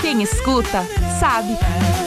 Quem escuta, sabe.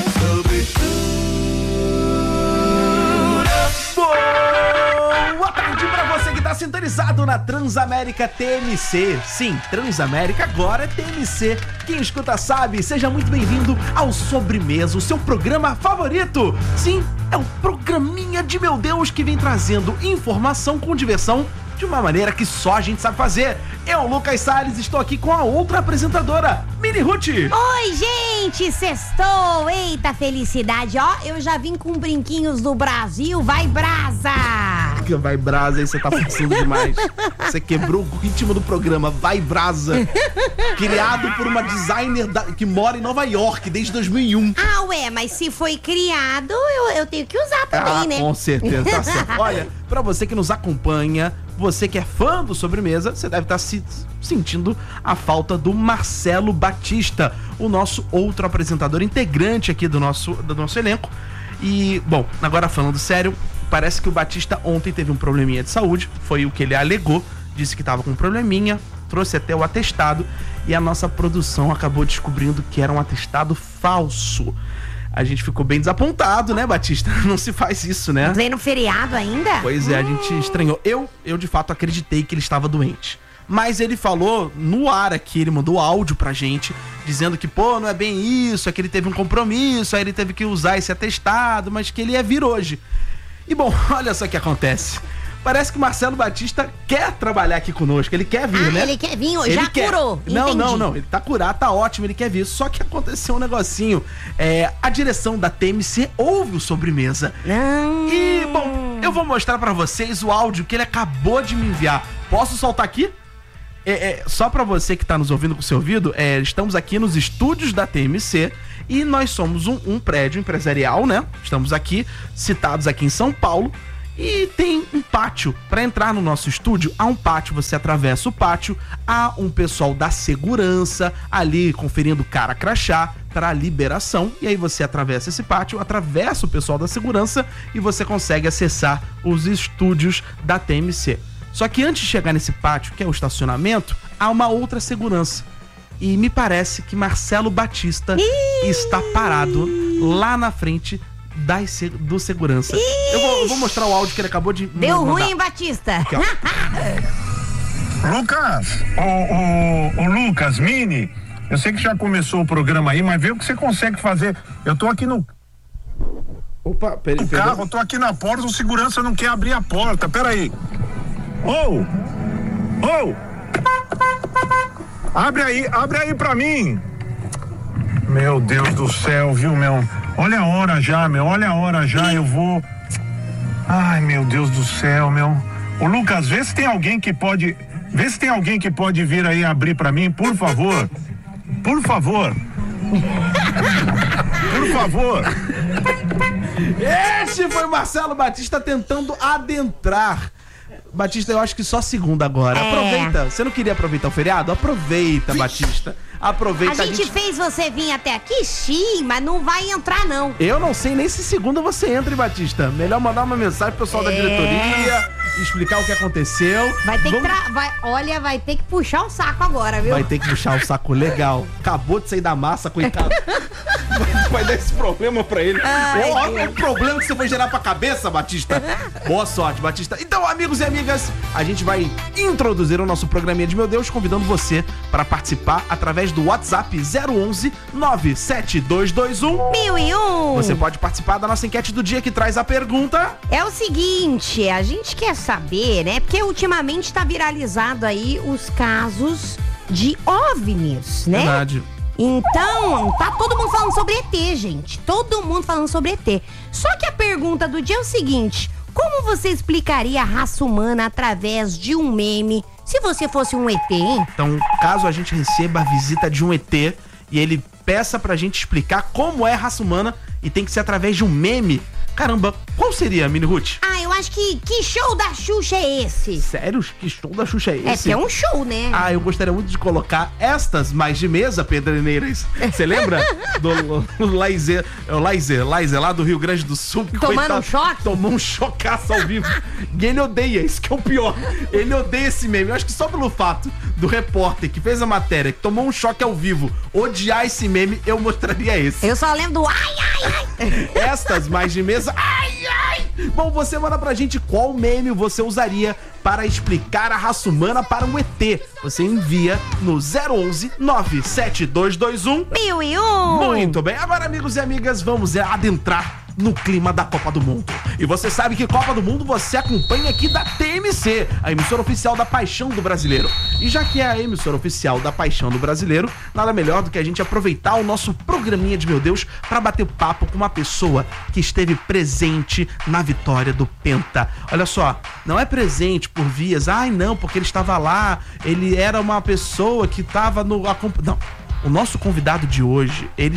Boa tarde pra você que tá sintonizado na Transamérica TMC. Sim, Transamérica agora é TMC. Quem escuta sabe, seja muito bem-vindo ao Sobremesa, o seu programa favorito. Sim, é um programinha de meu Deus que vem trazendo informação com diversão de uma maneira que só a gente sabe fazer. Eu, Lucas Salles, estou aqui com a outra apresentadora, Mini Ruth. Oi, gente, sextou. Eita, felicidade. Ó, eu já vim com brinquinhos do Brasil. Vai, brasa! Vai, brasa, aí você tá forçando demais. Você quebrou o ritmo do programa. Vai, brasa. Criado por uma designer que mora em Nova York desde 2001. Ah, ué, mas se foi criado, eu tenho que usar também, né? Com certeza, tá certo. Olha, pra você que nos acompanha, você que é fã do Sobremesa, você deve estar sentindo a falta do Marcelo Batista, o nosso outro apresentador integrante aqui do nosso elenco. E, bom, agora falando sério, parece que o Batista ontem teve um probleminha de saúde, foi o que ele alegou, disse que estava com um probleminha, trouxe até o atestado e a nossa produção acabou descobrindo que era um atestado falso. A gente ficou bem desapontado, né, Batista? Não se faz isso, né? Vem no feriado ainda? Pois é, a gente estranhou. Eu de fato acreditei que ele estava doente. Mas ele falou no ar aqui, ele mandou áudio pra gente, dizendo que, pô, não é bem isso, é que ele teve um compromisso, aí ele teve que usar esse atestado, mas que ele ia vir hoje. E bom, olha só o que acontece. Parece que o Marcelo Batista quer trabalhar aqui conosco, ele quer vir, né? Ele quer vir, ele já quer. Curou, Não, ele tá curado, tá ótimo, ele quer vir. Só que aconteceu um negocinho, a direção da TMC ouve o Sobremesa. E, bom, eu vou mostrar pra vocês o áudio que ele acabou de me enviar. Posso soltar aqui? Só pra você que tá nos ouvindo com o seu ouvido, estamos aqui nos estúdios da TMC e nós somos um prédio empresarial, né? Estamos aqui, citados aqui em São Paulo. E tem um pátio. Para entrar no nosso estúdio, há um pátio, você atravessa o pátio, há um pessoal da segurança ali conferindo cara crachá para liberação, e aí você atravessa esse pátio, atravessa o pessoal da segurança e você consegue acessar os estúdios da TMC. Só que antes de chegar nesse pátio, que é o estacionamento, há uma outra segurança. E me parece que Marcelo Batista está parado lá na frente do segurança. Eu vou mostrar o áudio que ele acabou de Deu mandar. ruim, Batista. Aqui, ó. Lucas, ô Lucas, Mini, eu sei que já começou o programa aí, mas vê o que você consegue fazer. Eu tô aqui no carro, eu tô aqui na porta, o segurança não quer abrir a porta, peraí. Abre aí pra mim. Meu Deus do céu, viu, meu? Olha a hora já, eu vou... Ai, meu Deus do céu, meu. Ô, Lucas, vê se tem alguém que pode vir aí abrir pra mim, por favor. Por favor. Este foi o Marcelo Batista tentando adentrar. Batista, eu acho que só segunda agora. Aproveita. Você não queria aproveitar o feriado? Aproveita, Batista. Aproveita. A gente fez você vir até aqui, sim, mas não vai entrar, não. Eu não sei nem se segunda você entra, hein, Batista? Melhor mandar uma mensagem pro pessoal da diretoria, explicar o que aconteceu. Vai ter que puxar o saco agora, viu? Vai ter que puxar o saco legal. Acabou de sair da massa, coitado. Vai dar esse problema pra ele. Olha o problema que você vai gerar pra cabeça, Batista. Boa sorte, Batista. Então, amigos e amigas, a gente vai introduzir o nosso programinha de Meu Deus, convidando você para participar através do WhatsApp 011 97221 1001. Você pode participar da nossa enquete do dia que traz a pergunta. É o seguinte, a gente quer saber, né? Porque ultimamente tá viralizado aí os casos de OVNIs, né? Verdade. Então, tá todo mundo falando sobre ET, gente. Todo mundo falando sobre ET. Só que a pergunta do dia é o seguinte: como você explicaria a raça humana através de um meme se você fosse um ET, hein? Então, caso a gente receba a visita de um ET e ele peça pra gente explicar como é a raça humana e tem que ser através de um meme, Caramba, qual seria, Mini Ruth? Ah, eu acho que show da Xuxa é esse? Sério? Que show da Xuxa é esse? É, porque é um show, né? Ah, eu gostaria muito de colocar estas mais de mesa, pedreneiras. Você lembra do Laizer lá do Rio Grande do Sul? Que Tomando um choque? Tomou um chocaço ao vivo. E ele odeia, isso que é o pior. Ele odeia esse meme. Eu acho que só pelo fato do repórter que fez a matéria, que tomou um choque ao vivo, odiar esse meme, eu mostraria esse. Eu só lembro do ai, ai, ai. Estas mais de mesa, ai, ai. Bom, você manda pra gente qual meme você usaria para explicar a raça humana para um ET. Você envia no 011 97221 1001. Muito bem. Agora, amigos e amigas, vamos adentrar no clima da Copa do Mundo. E você sabe que Copa do Mundo você acompanha aqui da TMC, a emissora oficial da Paixão do Brasileiro. E já que é a emissora oficial da Paixão do Brasileiro, nada melhor do que a gente aproveitar o nosso programinha de Meu Deus para bater papo com uma pessoa que esteve presente na vitória do Penta. Olha só, não é presente por vias, ai não, porque ele estava lá, ele era uma pessoa que estava no... Não. O nosso convidado de hoje, ele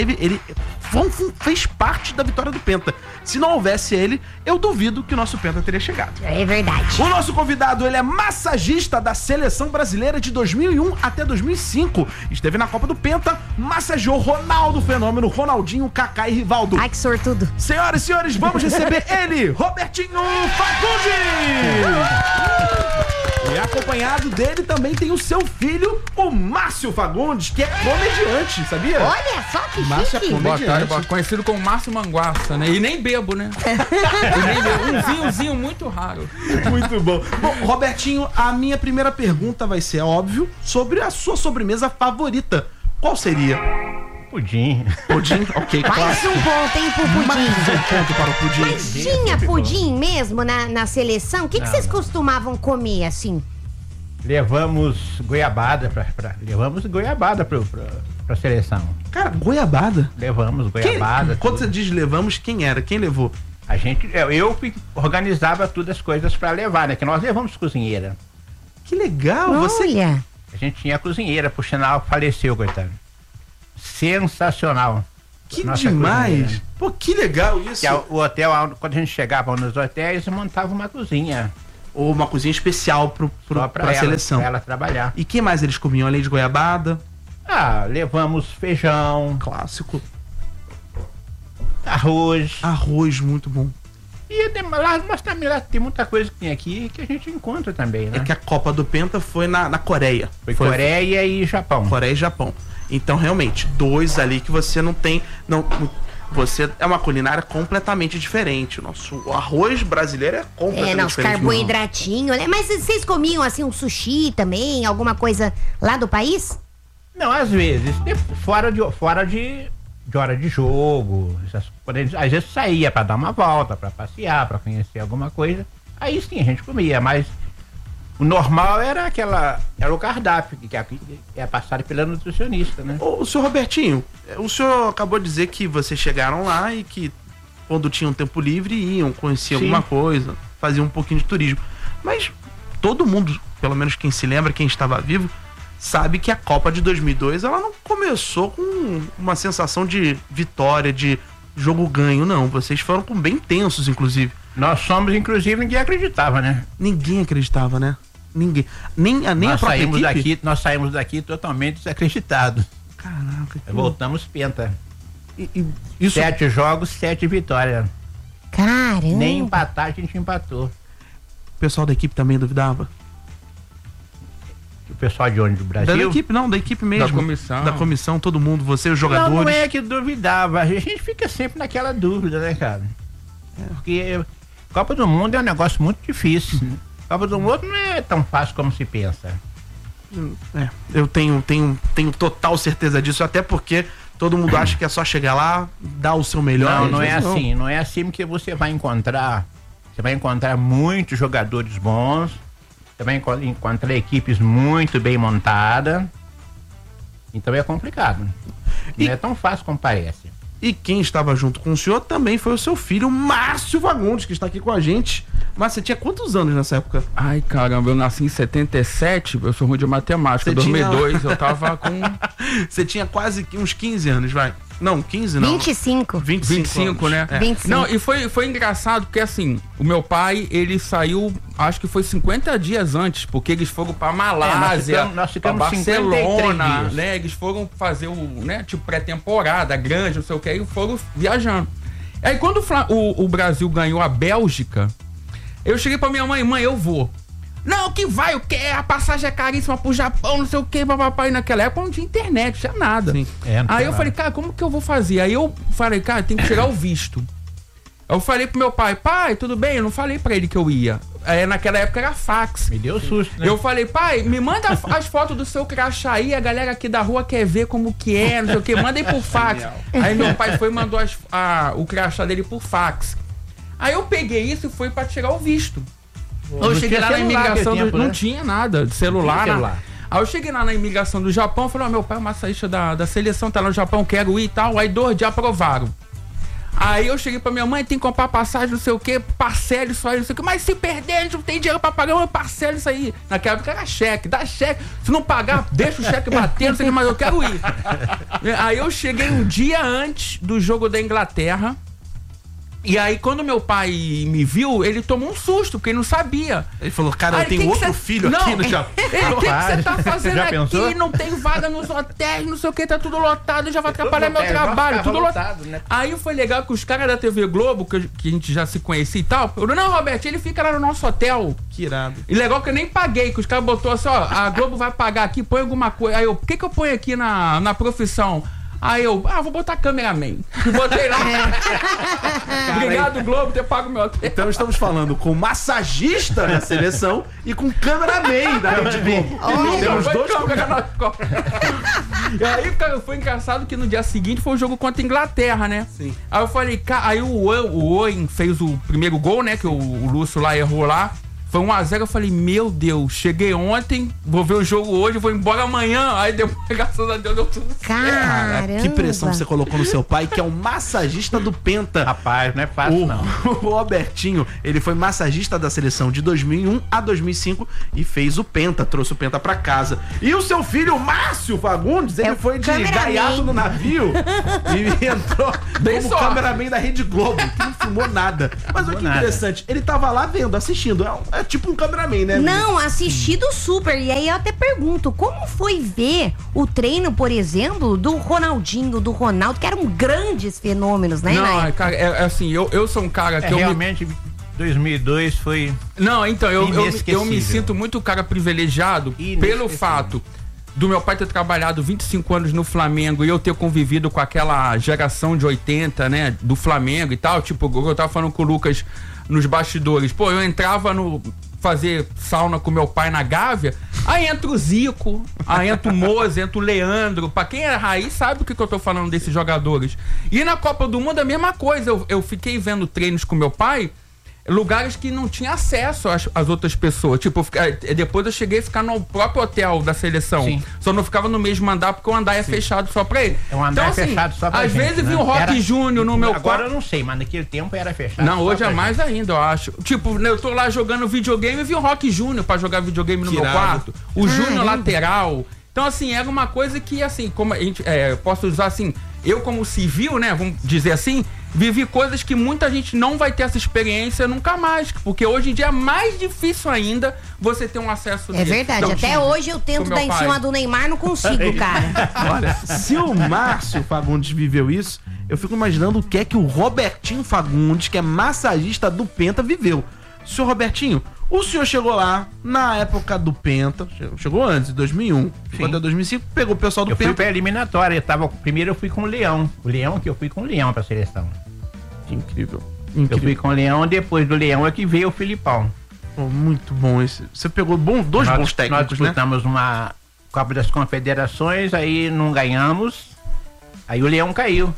fez parte da vitória do Penta. Se não houvesse ele, eu duvido que o nosso Penta teria chegado. É verdade. O nosso convidado, ele é massagista da Seleção Brasileira de 2001 até 2005. Esteve na Copa do Penta, massageou Ronaldo Fenômeno, Ronaldinho, Kaká e Rivaldo. Ai, que sortudo. Senhoras e senhores, vamos receber ele, Robertinho Fagundes! E acompanhado dele também tem o seu filho, o Márcio Fagundes, que é comediante, sabia? Olha só que Márcio chique. é Boa comediante. tarde, conhecido como Márcio Manguaça, né? E nem bebo, né? E nem bebo. Um vinhozinho muito raro. Muito bom. Bom, Robertinho, a minha primeira pergunta vai ser, óbvio, sobre a sua sobremesa favorita. Qual seria? Pudim. Pudim? Ok, Mais clássico. um ponto, hein, pro pudim. Mais um ponto para o pudim. Mas tinha pudim mesmo na seleção? O que vocês costumavam comer, assim? Levamos goiabada levamos goiabada pra seleção. Cara, goiabada? Levamos goiabada. Quando você diz levamos, quem era? Quem levou? A gente, eu organizava todas as coisas pra levar, né? Que nós levamos cozinheira. Que legal, você... Olha. A gente tinha cozinheira, por sinal, faleceu, coitado. Sensacional. Que Nossa demais. cozinheira. Pô, que legal isso. Que o hotel, quando a gente chegava nos hotéis, montava uma cozinha. Ou uma cozinha especial Só pra seleção. Pra ela trabalhar. E que mais eles comiam além de goiabada? Ah, levamos feijão, Clássico. arroz. Arroz, muito bom. E lá, mas também lá tem muita coisa que tem aqui que a gente encontra também, né? É que a Copa do Penta foi na Coreia. Foi Coreia e Japão. Coreia e Japão. Então, realmente, dois ali que você não tem... Você é uma culinária completamente diferente. O arroz brasileiro é completamente Nosso diferente. carboidratinho, né? Mas vocês comiam, assim, um sushi também? Alguma coisa lá do país? Não, às vezes, fora de hora de jogo. Às vezes saía pra dar uma volta, pra passear, pra conhecer alguma coisa. Aí sim, a gente comia, mas o normal era o cardápio, que é passado pela nutricionista, né? Ô, senhor Robertinho, o senhor acabou de dizer que vocês chegaram lá e que quando tinham tempo livre iam conhecer alguma coisa, faziam um pouquinho de turismo. Mas todo mundo, pelo menos quem se lembra, quem estava vivo, sabe que a Copa de 2002 ela não começou com uma sensação de vitória, de jogo ganho, não. Vocês foram bem tensos, inclusive. Nós somos, inclusive, ninguém acreditava, né? Ninguém acreditava, né? Ninguém. Nem a própria equipe? Nós saímos daqui totalmente desacreditados. Caraca. Voltamos penta. Isso... 7 jogos, 7 vitórias. Caramba. Nem empatar a gente empatou. O pessoal da equipe também duvidava? O pessoal de onde? Do Brasil? Da equipe mesmo. Da comissão. Da comissão, todo mundo, você, os jogadores. Não é que duvidava. A gente fica sempre naquela dúvida, né, cara? Porque Copa do Mundo é um negócio muito difícil. Copa do Mundo não é tão fácil como se pensa. Eu tenho total certeza disso, até porque todo mundo acha que é só chegar lá, dar o seu melhor. Não é assim. Não é assim, porque você vai encontrar muitos jogadores bons, você vai encontrar equipes muito bem montadas. Então é complicado. Não é tão fácil como parece. E quem estava junto com o senhor também foi o seu filho, Márcio Fagundes, que está aqui com a gente. Mas você tinha quantos anos nessa época? Ai, caramba, eu nasci em 77, eu sou ruim de matemática. Em 2002 eu tava com... Você tinha quase uns 15 anos, vai. Não, 15 não. 25. 25, né? É. 25. Não, e foi engraçado porque assim, o meu pai, ele saiu, acho que foi 50 dias antes, porque eles foram pra Malásia, nós ficamos pra Barcelona, 53 dias. né? Eles foram fazer o, né, tipo, pré-temporada, grande, não sei o que, aí foram viajando. Aí quando o Brasil ganhou a Bélgica, eu cheguei pra minha mãe, eu vou. Não, que vai, o que? A passagem é caríssima pro Japão, não sei o que, papai. Naquela época não tinha internet, não tinha nada. Sim. Aí eu falei, cara, como que eu vou fazer? Aí eu falei, cara, tem que tirar o visto. Eu falei pro meu pai, tudo bem? Eu não falei pra ele que eu ia. Naquela época era fax. Me deu susto, né? Eu falei, pai, me manda as fotos do seu crachá aí, a galera aqui da rua quer ver como que é, não sei o que, manda aí por fax. Aí meu pai foi e mandou o crachá dele por fax. Aí eu peguei isso e fui pra tirar o visto. Eu cheguei lá na imigração, não tinha nada de celular. Aí eu cheguei lá na imigração do Japão, falei, meu pai é massagista da seleção, tá lá no Japão, quero ir e tal. Aí 2 dias aprovaram. Aí eu cheguei pra minha mãe, tem que comprar passagem, não sei o que, parcela isso aí, não sei o que. Mas se perder, a gente não tem dinheiro pra pagar, eu parcelo isso aí. Naquela época era cheque, dá cheque. Se não pagar, deixa o cheque bater, não sei o que, mas eu quero ir. Aí eu cheguei um dia antes do jogo da Inglaterra. E aí, quando meu pai me viu, ele tomou um susto, porque ele não sabia. Ele falou, cara, eu tenho outro filho aqui no Japão. O que você tá fazendo aqui? Pensou? Não tem vaga nos hotéis, não sei o que, tá tudo lotado, já vai atrapalhar meu trabalho, tudo lotado. Né? Aí foi legal que os caras da TV Globo, que a gente já se conhecia e tal, eu não, Roberto, ele fica lá no nosso hotel. Que irado. E legal que eu nem paguei, que os caras botou assim, ó, a Globo vai pagar aqui, põe alguma coisa. Aí eu, por que eu ponho aqui na profissão? Aí eu, vou botar cameraman. Botei lá. Obrigado, Globo, ter pago meu hotel. Então estamos falando com massagista da seleção e com cameraman da Rede Globo. Temos dois E aí, cara, foi engraçado que no dia seguinte foi o jogo contra a Inglaterra, né? Sim. Aí eu falei, aí o Owen fez o primeiro gol, né? Que o Lúcio lá errou lá. Foi 1-0, eu falei, meu Deus, cheguei ontem, vou ver o jogo hoje, vou embora amanhã. Aí depois, graças a Deus, deu tudo certo. Caramba. Que pressão você colocou no seu pai, que é um massagista do Penta. Rapaz, não é fácil, não. O Robertinho, ele foi massagista da seleção de 2001 a 2005 e fez o Penta, trouxe o Penta pra casa. E o seu filho, Márcio Fagundes, ele foi de gaiato no navio e entrou como cameraman da Rede Globo, que não filmou nada. Mas olha que interessante, ele tava lá vendo, assistindo. É tipo um cameraman, né? Não, assistido super. E aí eu até pergunto, como foi ver o treino, por exemplo, do Ronaldinho, do Ronaldo, que eram grandes fenômenos, né? Não, cara, é assim, eu sou um cara que realmente 2002 foi... Não, então, eu me sinto muito cara privilegiado pelo fato do meu pai ter trabalhado 25 anos no Flamengo e eu ter convivido com aquela geração de 80, né, do Flamengo e tal. Tipo, eu tava falando com o Lucas nos bastidores. Pô, eu entrava fazer sauna com meu pai na Gávea, aí entra o Zico, aí entra o Moza, entra o Leandro. Pra quem é raiz sabe o que eu tô falando desses jogadores. E na Copa do Mundo a mesma coisa. Eu fiquei vendo treinos com meu pai, lugares que não tinha acesso às outras pessoas. Tipo, depois eu cheguei a ficar no próprio hotel da seleção. Sim. Só não ficava no mesmo andar, porque o andar é fechado só pra ele. É um andar então, fechado só pra às gente, vezes né? vi um Rock Júnior no meu quarto. Agora eu não sei, mas naquele tempo era fechado. Não, hoje é mais ainda, eu acho. Tipo, eu tô lá jogando videogame e vi um Rock Júnior pra jogar videogame no meu quarto. O Júnior lateral. Então, assim, era uma coisa que, assim, como a gente, posso usar assim, eu como civil, né, vamos dizer assim, vivi coisas que muita gente não vai ter essa experiência nunca mais, porque hoje em dia é mais difícil ainda você ter um acesso É verdade, então, até hoje eu tento dar em cima do Neymar, não consigo, cara. Olha, se o Márcio Fagundes viveu isso, eu fico imaginando o que é que o Robertinho Fagundes, que é massagista do Penta, viveu. Senhor Robertinho, o senhor chegou lá na época do Penta, chegou antes, em 2001, ficou até 2005, pegou o pessoal do Penta. Eu fui pra eliminatória, primeiro eu fui com o Leão. Eu fui com o Leão pra seleção. Que incrível. Eu fui com o Leão, depois do Leão é que veio o Filipão. Oh, muito bom esse. Você pegou dois bons técnicos, nós disputamos uma Copa das Confederações, aí não ganhamos, aí o Leão caiu.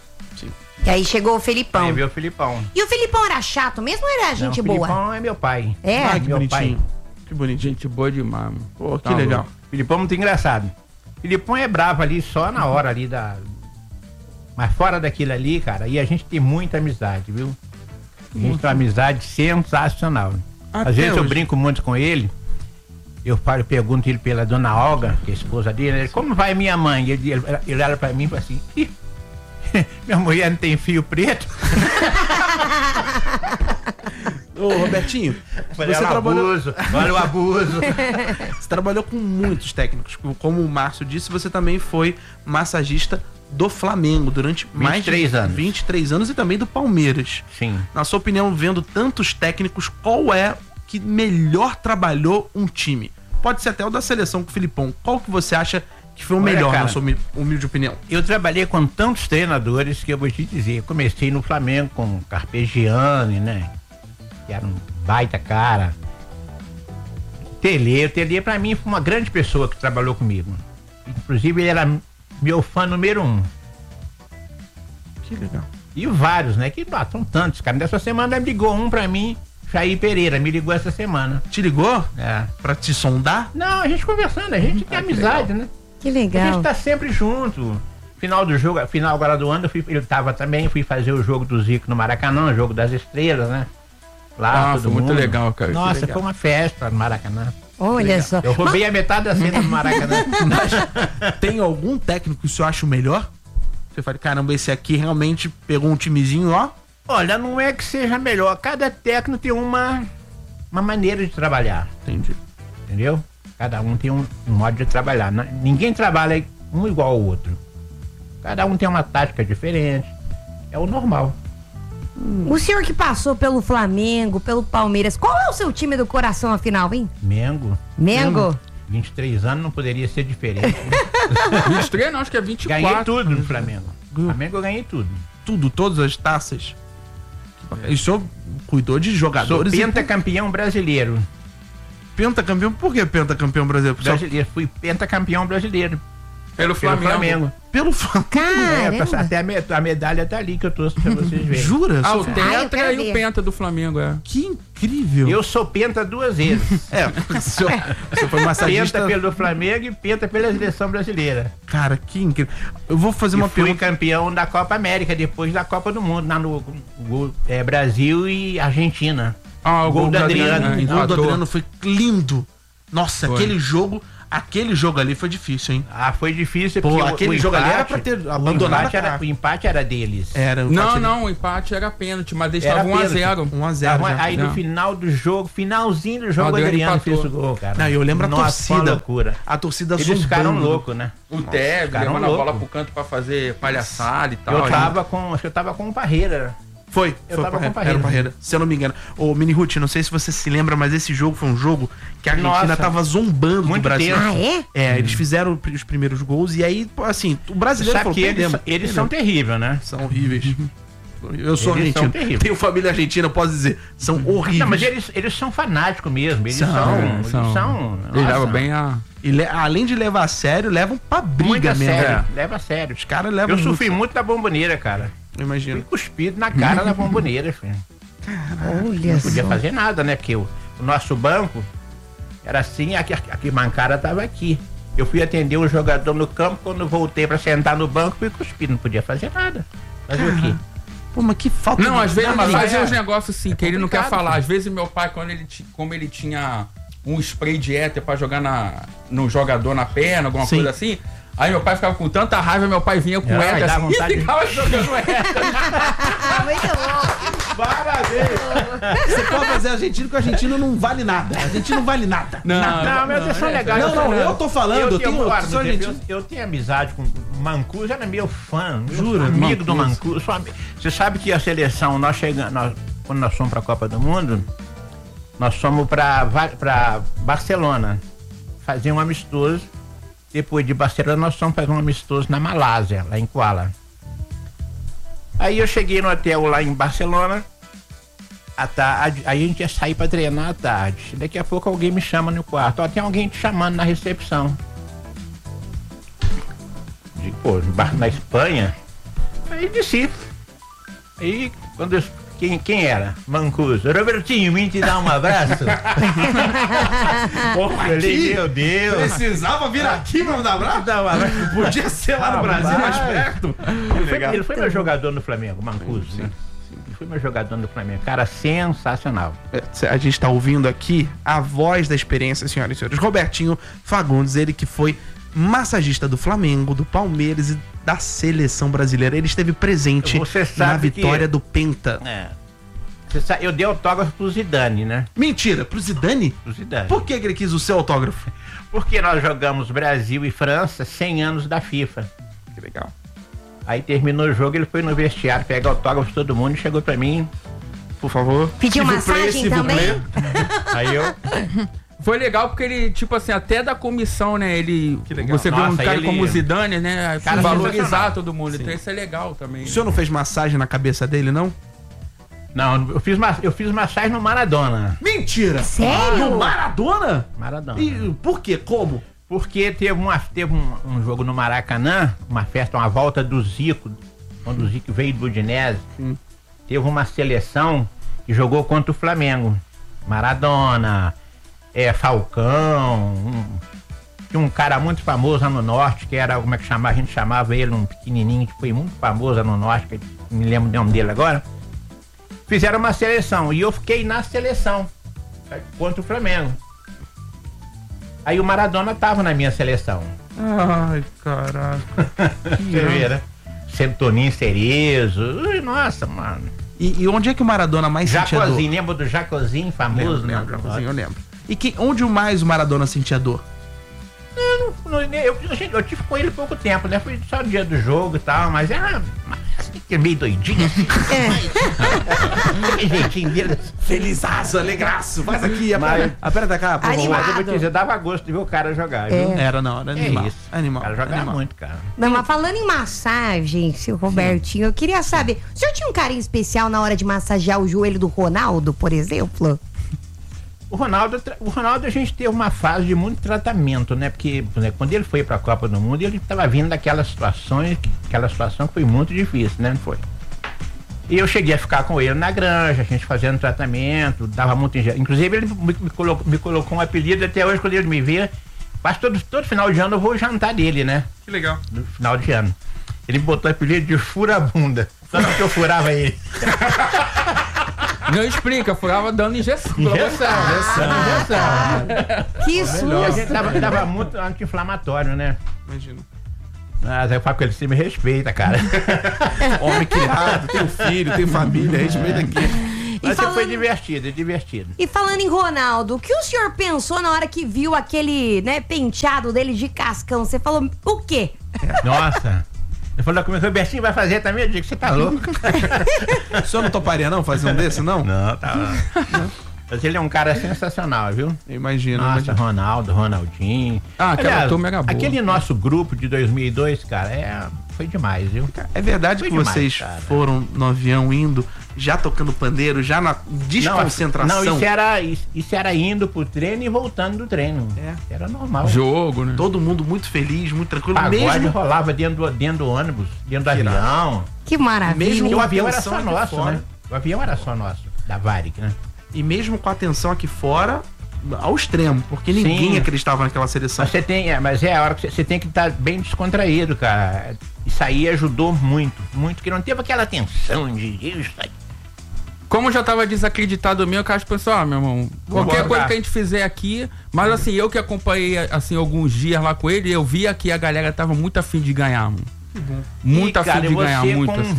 E aí chegou o Felipão. Aí veio o Filipão. E o Felipão era chato mesmo ou era gente boa? O Filipão é meu pai. É? Ah, que meu bonitinho. pai. Que bonitinho. Gente boa demais, mano. Pô, que legal. O Filipão é muito engraçado. O Filipão é bravo ali só na hora ali Mas fora daquilo ali, cara, aí a gente tem muita amizade, viu? A gente tem uma amizade sensacional. Às vezes eu brinco muito com ele, eu pergunto ele pela dona Olga, que é a esposa dele, como vai minha mãe? Ele olha pra mim e fala assim, Minha mulher não tem fio preto. Ô, Robertinho, Olha o abuso, olha o abuso. você trabalhou com muitos técnicos. Como o Márcio disse, você também foi massagista do Flamengo durante mais de 23 anos. 23 anos e também do Palmeiras. Sim. Na sua opinião, vendo tantos técnicos, qual é que melhor trabalhou um time? Pode ser até o da seleção com o Filipão. Qual que você acha que foi o Olha, melhor, cara, na sua humilde opinião? Eu trabalhei com tantos treinadores que eu vou te dizer. Eu comecei no Flamengo com o Carpegiani, né? Que era um baita cara. O Tele pra mim foi uma grande pessoa que trabalhou comigo. Inclusive ele era meu fã número 1. Que legal. E vários, né? Que são tantos, cara. Dessa semana me ligou um pra mim, Jair Pereira, me ligou essa semana. Te ligou? É. Pra te sondar? Não, a gente conversando, a gente tem amizade, né? Que A gente legal. tá sempre junto. Final do jogo, final agora do ano, ele tava também, fui fazer o jogo do Zico no Maracanã, o jogo das estrelas, né? Lá, todo foi muito mundo. legal, cara. Nossa, Que legal. foi uma festa no Maracanã. Olha só. Eu roubei a metade da cena do Maracanã. Tem algum técnico que o senhor acha o melhor? Você fala, caramba, esse aqui realmente pegou um timezinho, ó. Olha, não é que seja melhor. Cada técnico tem uma maneira de trabalhar, Entendi. entendeu? Cada um tem um modo de trabalhar. Ninguém trabalha um igual ao outro. Cada um tem uma tática diferente. É o normal. O senhor que passou pelo Flamengo, pelo Palmeiras, qual é o seu time do coração afinal, hein? Mengo, Mengo? 23 anos não poderia ser diferente. 23 não, acho que é 24. Ganhei tudo no Flamengo. Flamengo eu ganhei tudo. Tudo, todas as taças. E o senhor cuidou de Sou jogadores pentacampeão brasileiro. pentacampeão. Por que pentacampeão brasileiro? Só Fui pentacampeão brasileiro. Pelo Pelo Flamengo. pelo Flamengo. Caramba. Até a medalha tá ali que eu trouxe pra vocês verem. Jura? Ah, o Senhor? eu Tetra quero e o ver. Penta do Flamengo, é. Que incrível. Eu sou penta 2 vezes. É, o senhor foi massagista. Penta pelo Flamengo e penta pela seleção brasileira. Cara, que incrível. Eu vou fazer uma Fui pergunta. campeão da Copa América depois da Copa do Mundo, no Brasil e Argentina. Ah, Gol do Adriano. O né? gol do Empatou. Adriano foi lindo. Nossa, Foi. aquele jogo ali foi difícil, hein? Ah, foi difícil Pô, porque aquele jogo ali era pra ter abandonado o empate era deles. Era. Não, o empate era pênalti, mas eles Era estavam pênalti. 1x0. 1x0 já. Aí no Não. final do jogo, finalzinho do jogo, o Adriano Adriano empatou. fez o gol, cara. Não, eu lembro a Nossa, foi uma torcida. loucura. A torcida Eles ficaram zombando. loucos, né? O Tevez ficaram levando a bola loucos. pro canto pra fazer palhaçada e tal. Eu aí- tava com, acho que eu tava com o Parreira. Foi, Eu foi tava Parreira, com Parreira. era o Parreira, se eu não me engano. Ô, Mini Ruth, não sei se você se lembra, mas esse jogo foi um jogo que a Argentina Nossa, tava zombando do muito Brasil. tenso. Ah, é? É, eles fizeram os primeiros gols e aí, pô, assim, o brasileiro Sabe falou, que eles perdemos. são terríveis, né? São horríveis. Eu sou Eles são argentino. terríveis. Tenho família argentina, posso dizer. São horríveis. Não, mas eles são fanáticos mesmo. Eles São, são. Eles nossa, levam bem a. E além de levar a sério, levam pra muito briga a mesmo. sério. É. Leva a sério. Os caras levam Eu sofri muito. muito da bomboneira, cara. Eu Fui imagino. cuspido na cara da bomboneira, filho. Olha Não podia só. fazer nada, né? Porque o nosso banco era assim, a mancada tava aqui. Eu fui atender um jogador no campo, quando voltei pra sentar no banco, fui cuspido. Não podia fazer nada. Fazer o quê? Pô, mas que falta Não, às vezes Não, mas fazia é- uns negócios assim que ele não quer complicado, falar. filho. Às vezes meu pai, como ele tinha um spray de éter pra jogar no jogador na perna, alguma Sim. coisa assim. Aí meu pai ficava com tanta raiva, meu pai vinha com Ah, éter dá assim vontade e de- ficava jogando éter. Ah, muito bom. Parabéns! Você pode fazer argentino, que o argentino não vale nada. A gente não vale nada. Não, mas eles são legais. Não, eu tô falando, eu tenho- olha, sou argentino. eu tenho amizade com o Mancuso, era meu fã. Jura? Amigo do Mancuso. Você sabe que a seleção, quando nós fomos pra Copa do Mundo, nós fomos pra Barcelona fazer um amistoso. Depois de Barcelona, nós fomos fazer um amistoso na Malásia, lá em Kuala. Aí eu cheguei no hotel lá em Barcelona, à tarde, aí a gente ia sair pra treinar à tarde. Daqui a pouco alguém me chama no quarto. Ó, tem alguém te chamando na recepção. Digo, pô, na Espanha? Aí desci. Aí, quando eu, quem era? Mancuso. Robertinho, vim te dar um abraço. Falei, meu Deus. Precisava vir aqui pra me dar abraço? Dá um abraço. Podia ser lá no Brasil, mais perto. Ele foi meu jogador no Flamengo, Mancuso, né? Ele foi meu jogador no Flamengo. Cara, sensacional. A gente tá ouvindo aqui a voz da experiência, senhoras e senhores. Robertinho Fagundes, ele que foi massagista do Flamengo, do Palmeiras e da seleção brasileira. Ele esteve presente na vitória do Penta. Eu dei autógrafo pro Zidane, né? Mentira, pro Zidane? Pro Zidane. Por que ele quis o seu autógrafo? Porque nós jogamos Brasil e França 100 anos da FIFA. Que legal. Aí terminou o jogo, ele foi no vestiário, pega autógrafo de todo mundo e chegou pra mim, por favor. Pediu massagem também? Aí eu... Foi legal porque ele, tipo assim, até da comissão, né? Ele. Que legal. Você vê um Nossa, cara ele- como o Zidane, né? Cara, Valorizar sensacional. todo mundo. Sim. Então isso é legal também. O senhor não fez massagem na cabeça dele, não? Não, eu fiz massagem no Maradona. Mentira! Sério? No Maradona? Maradona. E por quê? Como? Porque teve um jogo no Maracanã, uma festa, uma volta do Zico, quando o Zico veio do Udinese. Teve uma seleção que jogou contra o Flamengo. Maradona, Falcão, tinha um cara muito famoso lá no norte, que era, como é que chamava? A gente chamava ele, um pequenininho, que foi muito famoso lá no norte, que não me lembro o nome dele agora. Fizeram uma seleção e eu fiquei na seleção contra o Flamengo. Aí o Maradona tava na minha seleção. Ai, caraca. Você vê, né? Toninho Cerezo. Ui, nossa, mano. E onde é que o Maradona mais sentia dor? Jacozinho, lembra do Jacozinho famoso? Lembro, Jacozinho, eu lembro. E onde mais o Maradona sentia dor? Eu tive com ele pouco tempo, né? Foi só no dia do jogo e tal, mas que meio doidinho. Que jeitinho dele. Felizaço, alegraço. Faz aqui, Mas- aperta cá, por favor. Animado. Mas eu vou te dizer, dava gosto de ver o cara jogar, viu? Era animal. isso. Animal. O cara jogava animal. muito, cara. Não, mas falando em massagem, seu Robertinho, eu queria saber, o senhor tinha um carinho especial na hora de massagear o joelho do Ronaldo, por exemplo? O Ronaldo, a gente teve uma fase de muito tratamento, né? Porque quando ele foi pra Copa do Mundo, ele tava vindo daquela situação que foi muito difícil, né? Não foi? E eu cheguei a ficar com ele na granja, a gente fazendo tratamento, dava muito inclusive ele me colocou um apelido até hoje, quando ele me vê, quase todo final de ano eu vou jantar dele, né? Que legal. No final de ano. Ele me botou o apelido de fura-bunda, só que eu furava ele. Não explica, furava dando injeção. Injeção. Que E a susto! gente dava muito anti-inflamatório, né? Imagina. Mas aí eu falo com ele, você me respeita, cara. Homem criado, tem filho, tem família, respeita aqui. Mas falando- foi divertido. E falando em Ronaldo, o que o senhor pensou na hora que viu aquele, né, penteado dele de cascão? Você falou o quê? Nossa. Ele falou comigo, Robertinho vai fazer também? Eu digo, você tá louco? O senhor não toparia não fazer um desse, não? Não, tá. Mas ele é um cara sensacional, viu? Eu imagino, Nossa, imagino. Ronaldo, Ronaldinho. Aquela turma era boa. Aquele nosso grupo de 2002, cara, foi demais, viu? É verdade Foi que demais, vocês cara. foram no avião indo, já tocando pandeiro, já na desconcentração? Não, isso era indo pro treino e voltando do treino. Era normal. Jogo, né? Todo mundo muito feliz, muito tranquilo, Pagode mesmo rolava dentro do ônibus, dentro do avião. Que maravilha. Mesmo E hein? o avião era atenção só aqui nosso, fora. né? O avião era só nosso, da Varig, né? E mesmo com a atenção aqui fora, ao extremo, porque ninguém Sim. acreditava naquela seleção. Mas é a hora que você tem que estar bem descontraído, cara. Isso aí ajudou muito, que não teve aquela tensão de isso aí. Como eu já tava desacreditado mesmo, que eu acho que pessoal, meu irmão, qualquer Vamos coisa lá. que a gente fizer aqui, mas assim, eu que acompanhei assim alguns dias lá com ele, eu via que a galera tava muito afim de ganhar, mano. Muito E, afim cara, de ganhar, você muito com assim.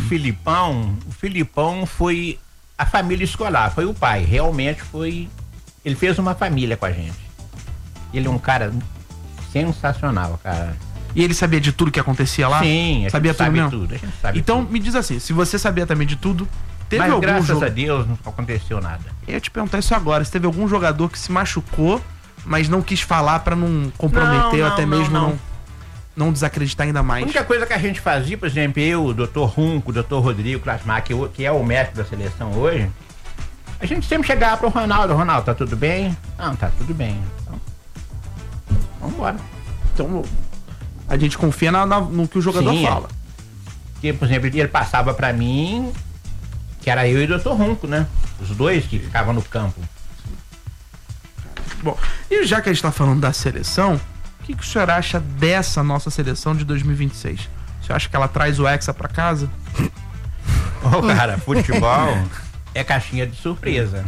o Filipão foi a família escolar, foi o pai, realmente foi, ele fez uma família com a gente. Ele é um cara sensacional, cara. E ele sabia de tudo que acontecia lá? Sim, a gente sabia tudo sabe mesmo? tudo, a gente sabe Então, tudo. me diz assim, se você sabia também de tudo, teve Mas algum graças jogo... a Deus não aconteceu nada. Eu ia te perguntar isso agora, se teve algum jogador que se machucou, mas não quis falar pra não comprometer ou Não, até não, mesmo não. não desacreditar ainda A mais. única coisa que a gente fazia, por exemplo, eu, o Dr. Runco, o Dr. Rodrigo Klasmar, que é o mestre da seleção hoje, a gente sempre chegava pro Ronaldo, tá tudo bem? Não, tá tudo bem. Então, vambora. Então, a gente confia no que o jogador Sim, fala. Porque, por exemplo, ele passava pra mim, que era eu e o Dr. Runco, né? Os dois que ficavam no campo. Bom, e já que a gente tá falando da seleção, o que o senhor acha dessa nossa seleção de 2026? O senhor acha que ela traz o Hexa pra casa? Ô, cara, futebol é caixinha de surpresa.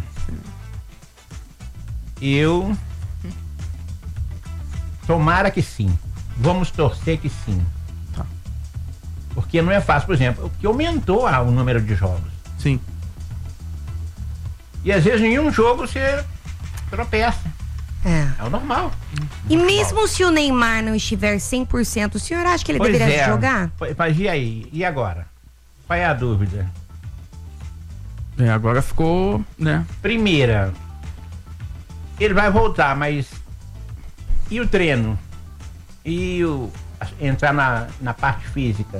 Tomara que sim. Vamos torcer que sim. Tá. Porque não é fácil, por exemplo, porque aumentou o número de jogos. Sim. E às vezes em um jogo você tropeça. É. É o normal. E mesmo se o Neymar não estiver 100%, o senhor acha que ele deveria jogar? Mas e aí? E agora? Qual é a dúvida? Agora ficou, né? Primeira, ele vai voltar, mas e o treino? E entrar na parte física?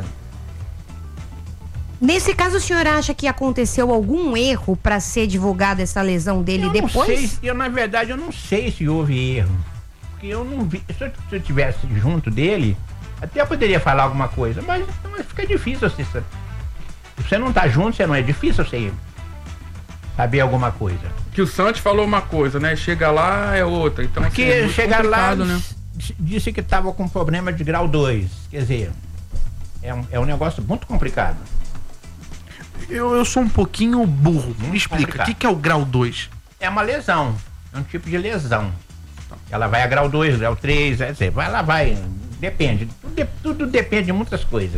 Nesse caso, o senhor acha que aconteceu algum erro para ser divulgada essa lesão dele depois? Na verdade, eu não sei se houve erro. Porque eu não vi. Se eu estivesse junto dele, até eu poderia falar alguma coisa, mas fica difícil você. Se você não tá junto, é difícil você saber alguma coisa. Que o Santos falou uma coisa, né? Chega lá é outra. Então, porque assim, é muito chegar lá, né? Disse que tava com problema de grau 2. Quer dizer, é um negócio muito complicado. Eu sou um pouquinho burro. Me explica, o que é o grau 2? É uma lesão, é um tipo de lesão. Ela vai a grau 2, grau 3, vai, depende. Tudo depende de muitas coisas.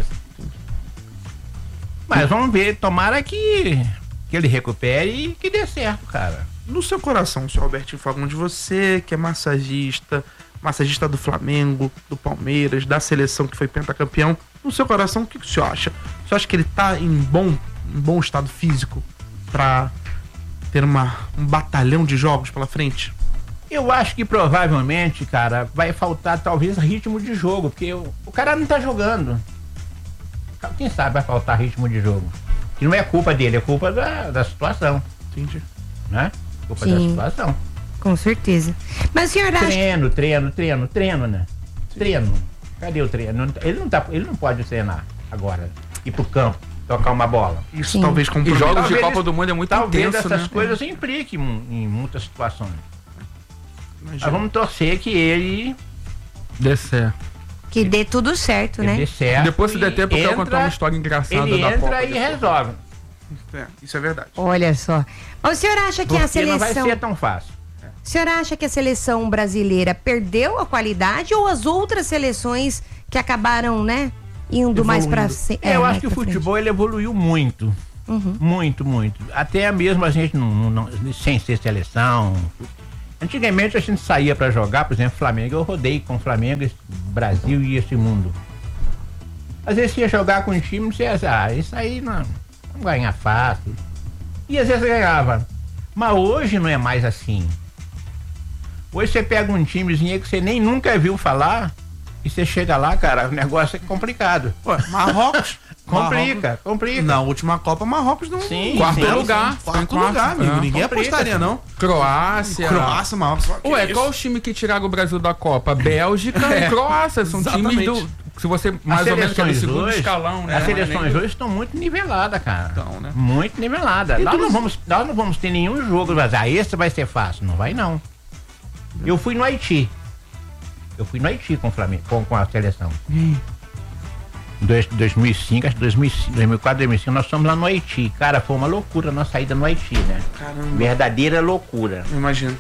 Mas vamos ver, tomara que ele recupere e que dê certo, cara. No seu coração, senhor Robertinho Fagundes, você que é massagista do Flamengo, do Palmeiras, da seleção que foi pentacampeão, no seu coração, o que o senhor acha? O senhor acha que ele tá em bom estado físico pra ter um batalhão de jogos pela frente? Eu acho que provavelmente, cara, vai faltar talvez ritmo de jogo, porque o cara não tá jogando. Quem sabe vai faltar ritmo de jogo. Que não é culpa dele, é culpa da situação. Entendi. Né? Culpa da situação. Com certeza. Mas o senhor acha... Treino, né? Treino. Cadê o treino? Ele não pode treinar agora. Ir pro campo, tocar uma bola. Isso Sim. talvez E jogos de Talvez Copa do Mundo é muito talvez intenso, essas né? coisas impliquem em muitas situações. Imagina. Mas vamos torcer que ele Dê certo. Que dê tudo certo, né? dê certo. Depois, se der tempo, eu quero entra, contar uma história engraçada ele da entra Copa. e resolve. Isso é verdade. Olha só. O senhor acha que a Porque não vai seleção... ser tão fácil. O senhor acha que a seleção brasileira perdeu a qualidade ou as outras seleções que acabaram, né, indo mais pra... Eu acho que o futebol ele evoluiu muito. Uhum. Muito. Até mesmo a gente não sem ser seleção. Antigamente a gente saía pra jogar, por exemplo, Flamengo. Eu rodei com Flamengo, Brasil e esse mundo. Às vezes você ia jogar com um time, você ia isso aí não ganhar fácil. E às vezes ganhava. Mas hoje não é mais assim. Hoje você pega um timezinho que você nem nunca viu falar e você chega lá, cara, o negócio é complicado. Ué, Marrocos. Complica. Na última Copa, Marrocos não. Sim, Quarto sim, lugar. sim. Quarto lugar, amigo. Ninguém Complica, apostaria, sim. não. Croácia. Croácia, Marrocos. Ué, qual o time que tiraram o Brasil da Copa? Bélgica e Croácia. São Exatamente. times do... Se você mais ou menos quer do segundo escalão, né? As seleções hoje estão muito niveladas, cara. Então, né? Muito niveladas. Nós não vamos ter nenhum jogo, mas esse vai ser fácil. Não vai, não. Eu fui no Haiti. Com o Flamengo, com a seleção. 2005, acho que 2004, 2005, nós fomos lá no Haiti. Cara, foi uma loucura a nossa saída no Haiti, né? Caramba. Verdadeira loucura. Imagino.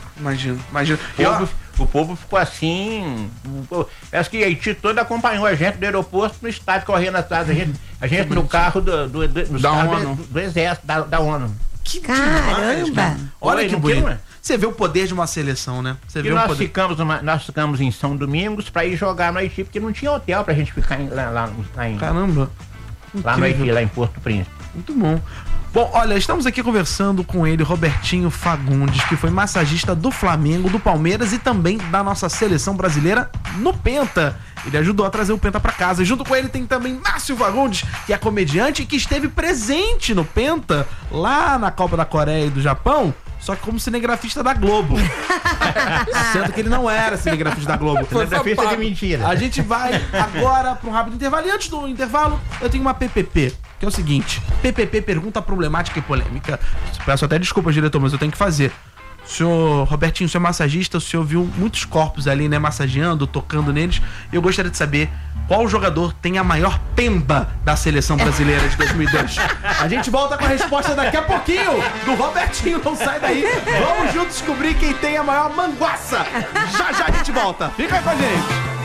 O povo ficou assim. Parece que Haiti todo acompanhou a gente do aeroporto no estádio, correndo atrás. A gente no carro do exército, da ONU. Que Caramba. demais, cara. Olha Oi, que não bonito. quero, né? Você vê o poder de uma seleção, né? Você E vê o nós poder. ficamos em São Domingos pra ir jogar no Haiti, porque não tinha hotel pra gente ficar lá Caramba. no Incrível. Haiti, lá em Porto Príncipe. Muito bom. Bom, olha, estamos aqui conversando com ele, Robertinho Fagundes, que foi massagista do Flamengo, do Palmeiras e também da nossa seleção brasileira no Penta. Ele ajudou a trazer o Penta pra casa. E junto com ele tem também Márcio Fagundes, que é comediante e que esteve presente no Penta, lá na Copa da Coreia e do Japão, só que como cinegrafista da Globo. Sendo que ele não era cinegrafista da Globo. Cinegrafista de mentira. A gente vai agora para um rápido intervalo. E antes do intervalo, eu tenho uma PPP, que é o seguinte: PPP, pergunta problemática e polêmica. Peço até desculpas, diretor, mas eu tenho que fazer. O senhor Robertinho, o senhor é massagista, o senhor viu muitos corpos ali, né, massageando, tocando neles. Eu gostaria de saber qual jogador tem a maior pemba da seleção brasileira de 2002. A gente volta com a resposta daqui a pouquinho do Robertinho, não sai daí. Vamos juntos descobrir quem tem a maior manguaça. Já já a gente volta. Fica com a gente.